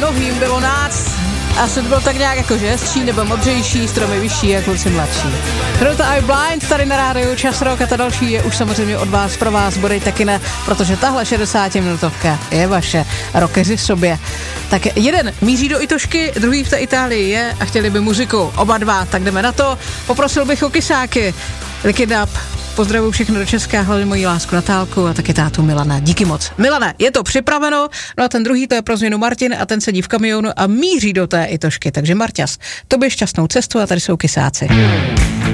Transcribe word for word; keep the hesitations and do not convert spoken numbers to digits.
jim bylo náct. Asi to bylo tak nějak jako žestší nebo modřejší, stromy vyšší a kluci mladší. Tohle je Blind tady na rádiu Čas Rock a ta další je už samozřejmě od vás, pro vás, bodej taky ne, protože tahle šedesátiminutovka je vaše, rockeři v sobě. Tak jeden míří do Itošky, druhý v té Itálii je a chtěli by muziku, oba dva, tak jdeme na to. Poprosil bych o kysáky, Liquid Up. Pozdravuji všechno do Česka, hlavně moji lásku Natálku a taky tátu Milana. Díky moc. Milane, je to připraveno, no a ten druhý to je pro změnu Martin a ten sedí v kamionu a míří do té Itošky. Takže Marťas, tobě šťastnou cestu a tady jsou kysáci.